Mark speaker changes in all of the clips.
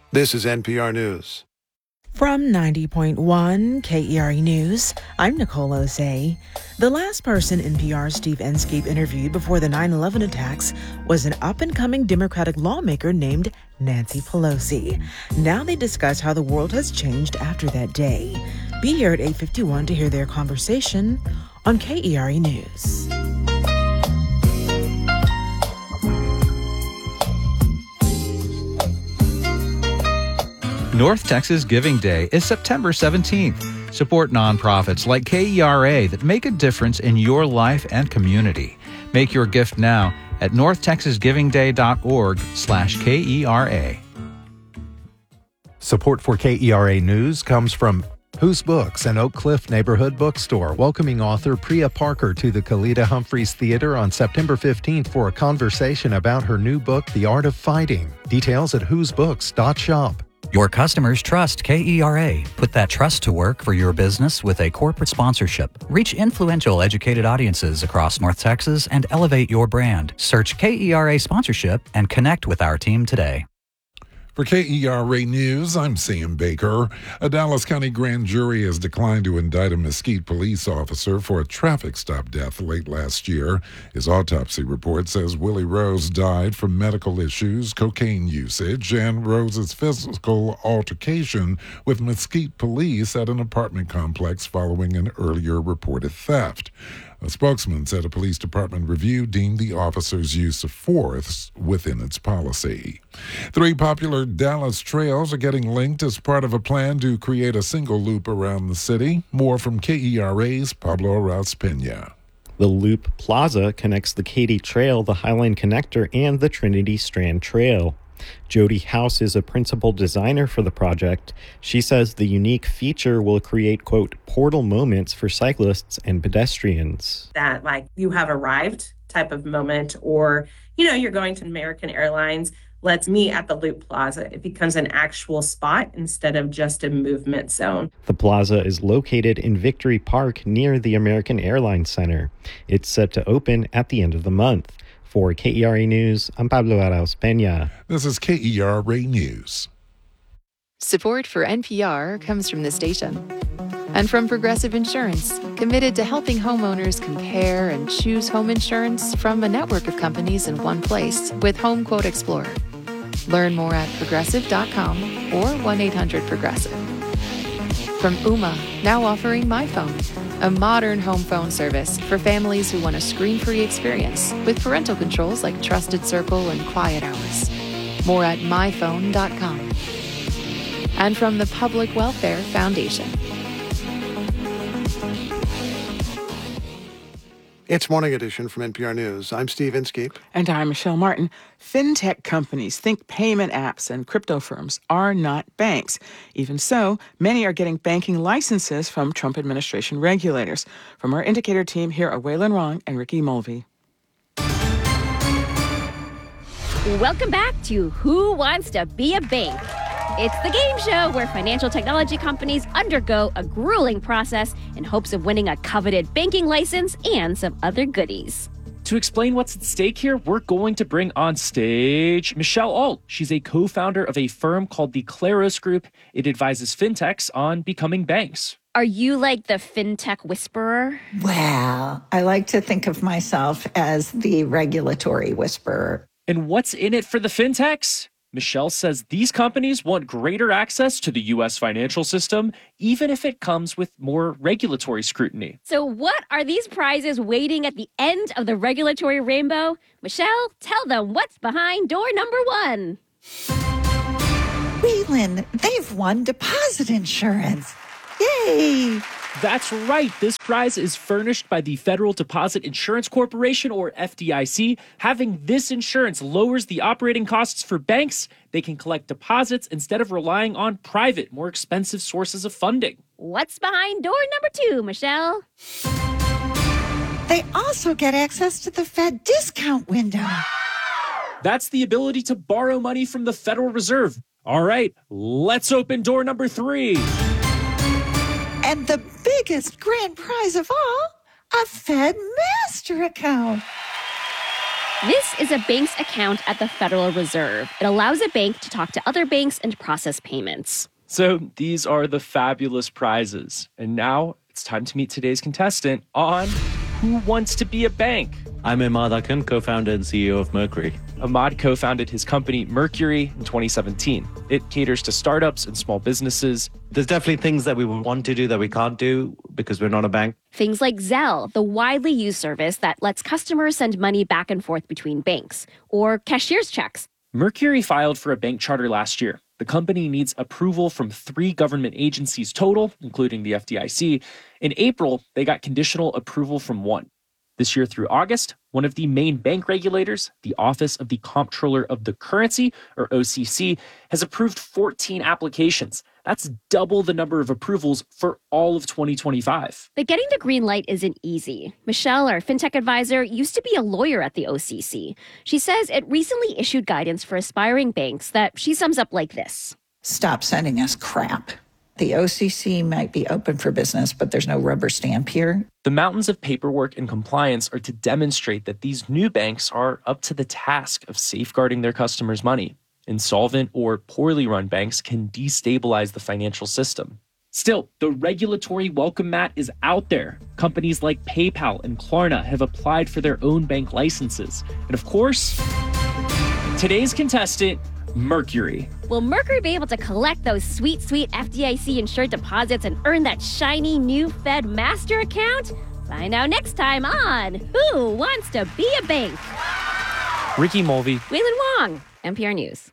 Speaker 1: This is NPR News.
Speaker 2: From 90.1 KERE News, I'm Nicole Osei. The last person NPR's Steve Inskeep interviewed before the 9/11 attacks was an up-and-coming Democratic lawmaker named Nancy Pelosi. Now they discuss how the world has changed after that day. Be here at 8:51 to hear their conversation on KERE News.
Speaker 3: North Texas Giving Day is September 17th. Support nonprofits like KERA that make a difference in your life and community. Make your gift now at northtexasgivingday.org/KERA.
Speaker 4: Support for KERA News comes from Who's Books, an Oak Cliff neighborhood bookstore, welcoming author Priya Parker to the Kalida Humphreys Theater on September 15th for a conversation about her new book, The Art of Fighting. Details at whosbooks.shop.
Speaker 5: Your customers trust KERA. Put that trust to work for your business with a corporate sponsorship. Reach influential, educated audiences across North Texas and elevate your brand. Search KERA sponsorship and connect with our team today.
Speaker 6: For KERA News, I'm Sam Baker. A Dallas County grand jury has declined to indict a Mesquite police officer for a traffic stop death late last year. His autopsy report says Willie Rose died from medical issues, cocaine usage, and Rose's physical altercation with Mesquite police at an apartment complex following an earlier reported theft. A spokesman said a police department review deemed the officer's use of force within its policy. 3 popular Dallas trails are getting linked as part of a plan to create a single loop around the city. More from KERA's Pablo Arauz-Pena.
Speaker 7: The Loop Plaza connects the Katy Trail, the Highline Connector, and the Trinity Strand Trail. Jody House is a principal designer for the project. She says the unique feature will create, quote, portal moments for cyclists and pedestrians.
Speaker 8: That, like, you have arrived type of moment, or, you're going to American Airlines, let's meet at the Loop Plaza. It becomes an actual spot instead of just a movement zone.
Speaker 7: The plaza is located in Victory Park near the American Airlines Center. It's set to open at the end of the month. For KERA News, I'm Pablo Arauz-Pena.
Speaker 6: This is KERA News.
Speaker 9: Support for NPR comes from the station and from Progressive Insurance, committed to helping homeowners compare and choose home insurance from a network of companies in one place with Home Quote Explorer. Learn more at progressive.com or 1-800-PROGRESSIVE. From Ooma, now offering MyPhone, a modern home phone service for families who want a screen-free experience with parental controls like Trusted Circle and Quiet Hours. More at myphone.com. And from the Public Welfare Foundation.
Speaker 1: It's Morning Edition from NPR News. I'm Steve Inskeep.
Speaker 10: And I'm Michelle Martin. Fintech companies think payment apps and crypto firms are not banks. Even so, many are getting banking licenses from Trump administration regulators. From our Indicator team, here are Waylon Wong and Ricky Mulvey.
Speaker 11: Welcome back to Who Wants to Be a Bank? It's the game show where financial technology companies undergo a grueling process in hopes of winning a coveted banking license and some other goodies.
Speaker 12: To explain what's at stake here, we're going to bring on stage Michelle Alt. She's a co-founder of a firm called the Claros Group. It advises fintechs on becoming banks.
Speaker 11: Are you like the fintech whisperer?
Speaker 13: Well, I like to think of myself as the regulatory whisperer.
Speaker 12: And what's in it for the fintechs? Michelle says these companies want greater access to the U.S. financial system, even if it comes with more regulatory scrutiny.
Speaker 11: So what are these prizes waiting at the end of the regulatory rainbow? Michelle, tell them what's behind door number 1.
Speaker 13: Waylon, they've won deposit insurance. Yay!
Speaker 12: That's right. This prize is furnished by the Federal Deposit Insurance Corporation, or FDIC. Having this insurance lowers the operating costs for banks. They can collect deposits instead of relying on private, more expensive sources of funding.
Speaker 11: What's behind door number 2, Michelle?
Speaker 13: They also get access to the Fed discount window.
Speaker 12: That's the ability to borrow money from the Federal Reserve. All right, let's open door number 3.
Speaker 13: And the biggest grand prize of all, a Fed Master account.
Speaker 11: This is a bank's account at the Federal Reserve. It allows a bank to talk to other banks and process payments.
Speaker 12: So these are the fabulous prizes. And now it's time to meet today's contestant on Who Wants to Be a Bank?
Speaker 14: I'm Imad Akun, co-founder and CEO of Mercury.
Speaker 12: Imad co-founded his company Mercury in 2017. It caters to startups and small businesses.
Speaker 14: There's definitely things that we want to do that we can't do because we're not a bank.
Speaker 11: Things like Zelle, the widely used service that lets customers send money back and forth between banks, or cashier's checks.
Speaker 12: Mercury filed for a bank charter last year. The company needs approval from 3 government agencies total, including the FDIC. In April, they got conditional approval from 1. This year through August, one of the main bank regulators, the Office of the Comptroller of the Currency, or OCC, has approved 14 applications. That's double the number of approvals for all of 2025.
Speaker 11: But getting the green light isn't easy. Michelle, our fintech advisor, used to be a lawyer at the OCC. She says it recently issued guidance for aspiring banks that she sums up like this.
Speaker 13: Stop sending us crap. The OCC might be open for business, but there's no rubber stamp here.
Speaker 12: The mountains of paperwork and compliance are to demonstrate that these new banks are up to the task of safeguarding their customers' money. Insolvent or poorly run banks can destabilize the financial system. Still, the regulatory welcome mat is out there. Companies like PayPal and Klarna have applied for their own bank licenses. And of course, today's contestant, Mercury.
Speaker 11: Will Mercury be able to collect those sweet, sweet FDIC-insured deposits and earn that shiny new Fed Master account? Find out next time on Who Wants to Be a Bank?
Speaker 12: Ricky Mulvey,
Speaker 11: Waylon Wong, NPR News.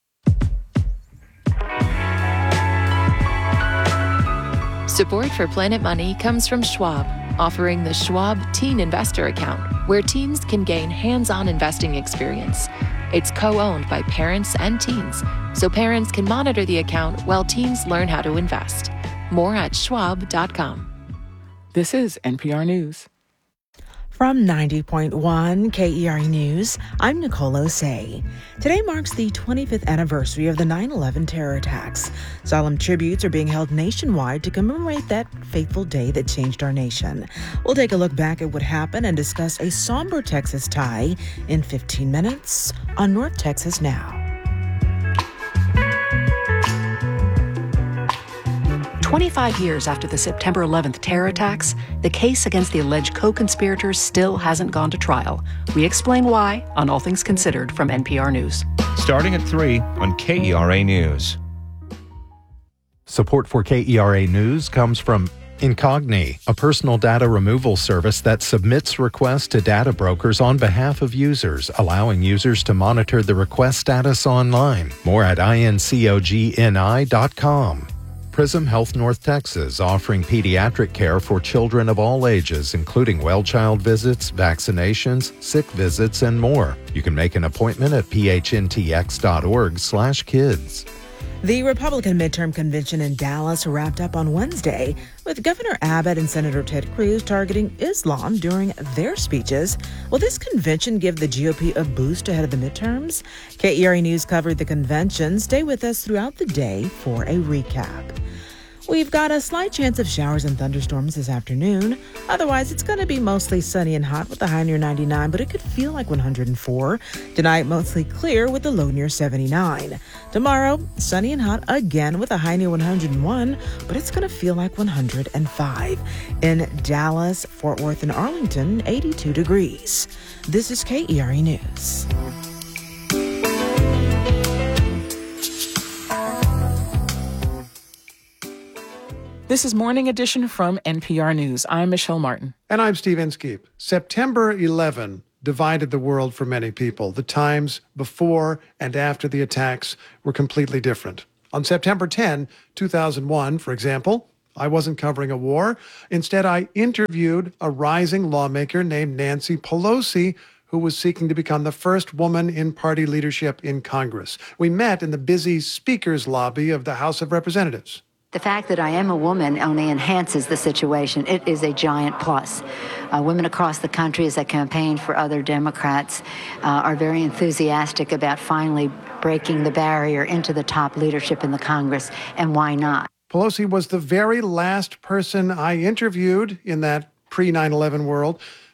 Speaker 9: Support for Planet Money comes from Schwab, offering the Schwab Teen Investor Account, where teens can gain hands-on investing experience. It's co-owned by parents and teens, so parents can monitor the account while teens learn how to invest. More at schwab.com.
Speaker 10: This is NPR News.
Speaker 2: From 90.1 KERE News, I'm Nicole Osei. Today marks the 25th anniversary of the 9/11 terror attacks. Solemn tributes are being held nationwide to commemorate that fateful day that changed our nation. We'll take a look back at what happened and discuss a somber Texas tie in 15 minutes on North Texas Now.
Speaker 15: 25 years after the September 11th terror attacks, the case against the alleged co-conspirators still hasn't gone to trial. We explain why on All Things Considered from NPR News.
Speaker 16: Starting at 3 on KERA News.
Speaker 4: Support for KERA News comes from Incogni, a personal data removal service that submits requests to data brokers on behalf of users, allowing users to monitor the request status online. More at incogni.com. Prism Health North Texas, offering pediatric care for children of all ages, including well child visits, vaccinations, sick visits, and more. You can make an appointment at phnTX.org/kids.
Speaker 2: The Republican midterm convention in Dallas wrapped up on Wednesday, with Governor Abbott and Senator Ted Cruz targeting Islam during their speeches. Will this convention give the GOP a boost ahead of the midterms? KERA News covered the convention. Stay with us throughout the day for a recap. We've got a slight chance of showers and thunderstorms this afternoon. Otherwise, it's going to be mostly sunny and hot with a high near 99, but it could feel like 104. Tonight, mostly clear with a low near 79. Tomorrow, sunny and hot again with a high near 101, but it's going to feel like 105. In Dallas, Fort Worth, and Arlington, 82 degrees. This is KERA News.
Speaker 10: This is Morning Edition from NPR News. I'm Michelle Martin.
Speaker 1: And I'm Steve Inskeep. September 11 divided the world for many people. The times before and after the attacks were completely different. On September 10, 2001, for example, I wasn't covering a war. Instead, I interviewed a rising lawmaker named Nancy Pelosi, who was seeking to become the first woman in party leadership in Congress. We met in the busy speaker's lobby of the House of Representatives.
Speaker 17: The fact that I am a woman only enhances the situation. It is a giant plus. Women across the country, as I campaign for other Democrats, are very enthusiastic about finally breaking the barrier into the top leadership in the Congress, and why not?
Speaker 1: Pelosi was the very last person I interviewed in that pre-9/11 world.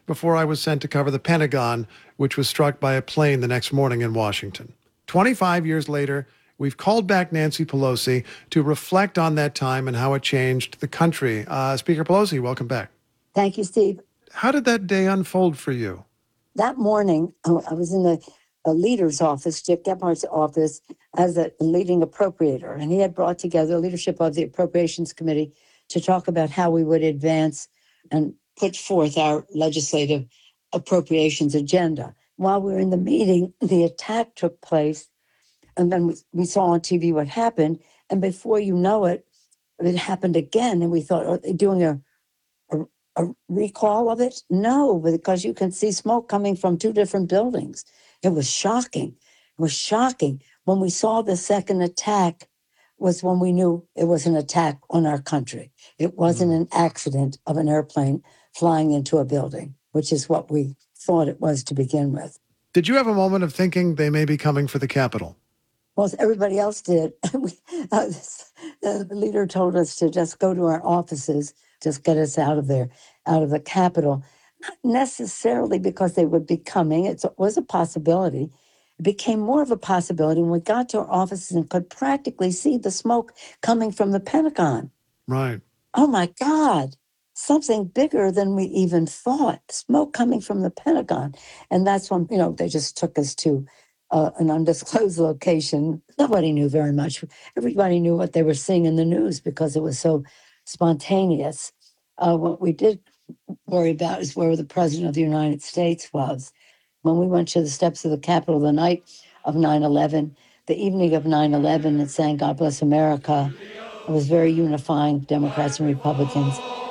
Speaker 1: before I was sent to cover the Pentagon, which was struck by a plane the next morning in Washington. 25 years later, we've called back Nancy Pelosi to reflect on that time and how it changed the country. Speaker Pelosi, welcome back.
Speaker 18: Thank you, Steve.
Speaker 1: How did that day unfold for you?
Speaker 18: That morning, I was in the leader's office, Dick Gephardt's office, as a leading appropriator. And he had brought together leadership of the Appropriations Committee to talk about how we would advance and put forth our legislative appropriations agenda. While we were in the meeting, the attack took place. And then we saw on TV what happened. And before you know it, it happened again. And we thought, are they doing a recall of it? No, because you can see smoke coming from two different buildings. It was shocking. It was shocking. When we saw the second attack was when we knew it was an attack on our country. It wasn't an accident of an airplane flying into a building, which is what we thought it was to begin with.
Speaker 1: Did you have a moment of thinking they may be coming for the Capitol?
Speaker 18: Well, everybody else did. The leader told us to just go to our offices, just get us out of there, out of the Capitol. Not necessarily because they would be coming. It was a possibility. It became more of a possibility when we got to our offices and could practically see the smoke coming from the Pentagon.
Speaker 1: Right.
Speaker 18: Oh, my God. Something bigger than we even thought. Smoke coming from the Pentagon. And that's when, they just took us to an undisclosed location. Nobody knew very much. Everybody knew what they were seeing in the news because it was so spontaneous. What we did worry about is where the President of the United States was. When we went to the steps of the Capitol the night of 9/11, the evening of 9/11, and sang God Bless America, it was very unifying, Democrats and Republicans.